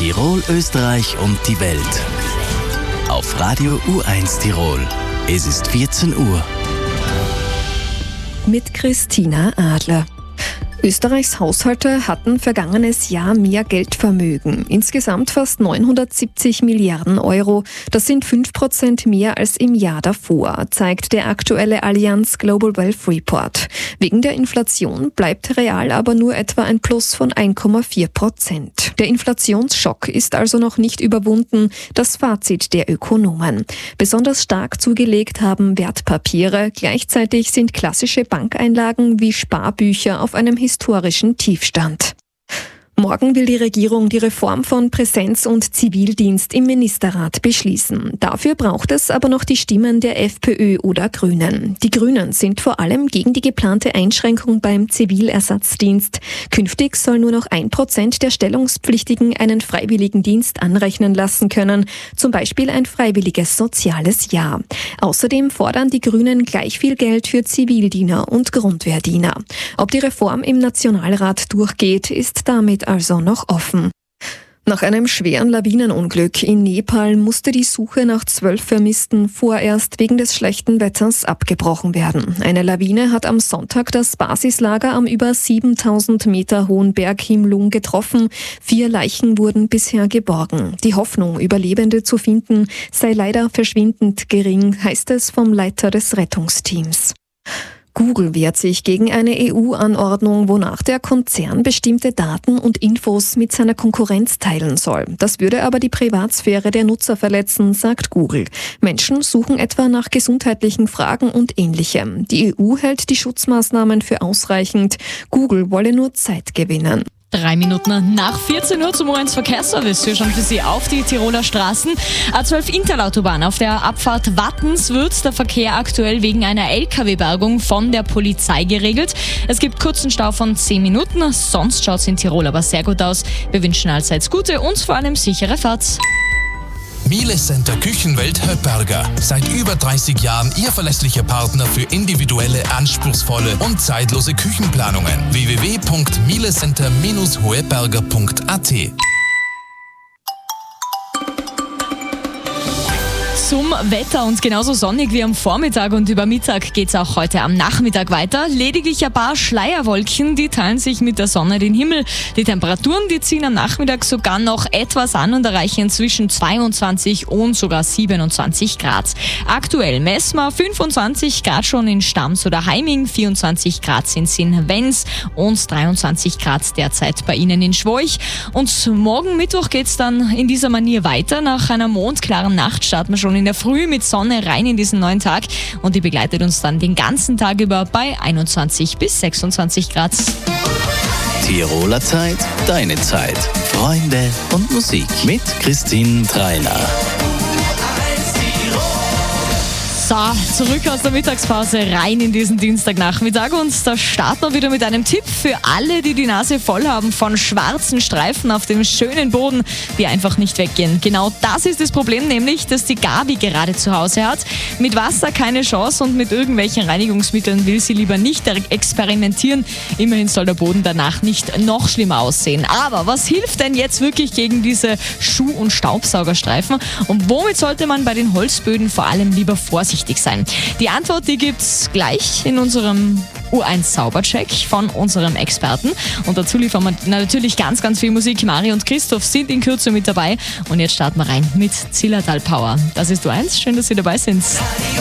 Tirol, Österreich und die Welt. Auf Radio U1 Tirol. Es ist 14 Uhr. Mit Christina Adler. Österreichs Haushalte hatten vergangenes Jahr mehr Geldvermögen. Insgesamt fast 970 Milliarden Euro. Das sind 5% mehr als im Jahr davor, zeigt der aktuelle Allianz Global Wealth Report. Wegen der Inflation bleibt real aber nur etwa ein Plus von 1,4%. Der Inflationsschock ist also noch nicht überwunden, das Fazit der Ökonomen. Besonders stark zugelegt haben Wertpapiere. Gleichzeitig sind klassische Bankeinlagen wie Sparbücher auf einem historischen Tiefstand. Morgen will die Regierung die Reform von Präsenz- und Zivildienst im Ministerrat beschließen. Dafür braucht es aber noch die Stimmen der FPÖ oder Grünen. Die Grünen sind vor allem gegen die geplante Einschränkung beim Zivilersatzdienst. Künftig soll nur noch 1% der Stellungspflichtigen einen freiwilligen Dienst anrechnen lassen können, zum Beispiel ein freiwilliges soziales Jahr. Außerdem fordern die Grünen gleich viel Geld für Zivildiener und Grundwehrdiener. Ob die Reform im Nationalrat durchgeht, ist damit also noch offen. Nach einem schweren Lawinenunglück in Nepal musste die Suche nach 12 Vermissten vorerst wegen des schlechten Wetters abgebrochen werden. Eine Lawine hat am Sonntag das Basislager am über 7000 Meter hohen Berg Himlung getroffen. 4 Leichen wurden bisher geborgen. Die Hoffnung, Überlebende zu finden, sei leider verschwindend gering, heißt es vom Leiter des Rettungsteams. Google wehrt sich gegen eine EU-Anordnung, wonach der Konzern bestimmte Daten und Infos mit seiner Konkurrenz teilen soll. Das würde aber die Privatsphäre der Nutzer verletzen, sagt Google. Menschen suchen etwa nach gesundheitlichen Fragen und Ähnlichem. Die EU hält die Schutzmaßnahmen für ausreichend. Google wolle nur Zeit gewinnen. 3 Minuten nach 14 Uhr zum U1 Verkehrsservice. Wir schauen für Sie auf die Tiroler Straßen. A12 Interlautobahn. Auf der Abfahrt Wattens wird der Verkehr aktuell wegen einer LKW-Bergung von der Polizei geregelt. Es gibt kurzen Stau von 10 Minuten. Sonst schaut es in Tirol aber sehr gut aus. Wir wünschen allseits gute und vor allem sichere Fahrt. Miele Center Küchenwelt Höppberger. Seit über 30 Jahren Ihr verlässlicher Partner für individuelle, anspruchsvolle und zeitlose Küchenplanungen. www.mielecenter-hoeberger.at. Zum Wetter und genauso sonnig wie am Vormittag und über Mittag geht's auch heute am Nachmittag weiter. Lediglich ein paar Schleierwolken, die teilen sich mit der Sonne den Himmel. Die Temperaturen, die ziehen am Nachmittag sogar noch etwas an und erreichen zwischen 22 und sogar 27 Grad. Aktuell messen wir 25 Grad schon in Stams oder Heiming, 24 Grad sind's in Wenns und 23 Grad derzeit bei Ihnen in Schwoich. Und morgen Mittwoch geht's dann in dieser Manier weiter. Nach einer mondklaren Nacht starten wir schon in der Früh mit Sonne rein in diesen neuen Tag und die begleitet uns dann den ganzen Tag über bei 21 bis 26 Grad. Tiroler Zeit, deine Zeit. Freunde und Musik mit Christine Treiner. So, zurück aus der Mittagspause rein in diesen Dienstagnachmittag und da starten wir wieder mit einem Tipp für alle, die die Nase voll haben von schwarzen Streifen auf dem schönen Boden, die einfach nicht weggehen. Genau das ist das Problem, nämlich, dass die Gabi gerade zu Hause hat. Mit Wasser keine Chance und mit irgendwelchen Reinigungsmitteln will sie lieber nicht experimentieren. Immerhin soll der Boden danach nicht noch schlimmer aussehen. Aber was hilft denn jetzt wirklich gegen diese Schuh- und Staubsaugerstreifen und womit sollte man bei den Holzböden vor allem lieber vorsichtig sein? Die Antwort, die gibt's gleich in unserem U1 Zaubercheck von unserem Experten. Und dazu liefern wir natürlich ganz, ganz viel Musik. Mari und Christoph sind in Kürze mit dabei. Und jetzt starten wir rein mit Zillertal Power. Das ist U1. Schön, dass Sie dabei sind.